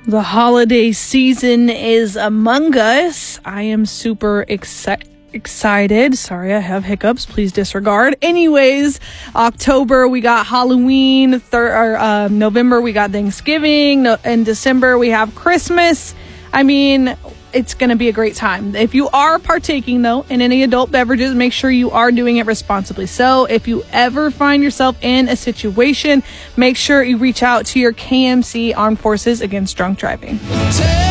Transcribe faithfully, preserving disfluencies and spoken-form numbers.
The holiday season is among us. I am super exci- excited. Sorry, I have hiccups. Please disregard. Anyways, October, we got Halloween. Thir- or, uh, November, we got Thanksgiving. No- in December, we have Christmas. I mean, it's going to be a great time. If you are partaking, though, in any adult beverages, make sure you are doing it responsibly. So if you ever find yourself in a situation, make sure you reach out to your K M C Armed Forces Against Drunk Driving.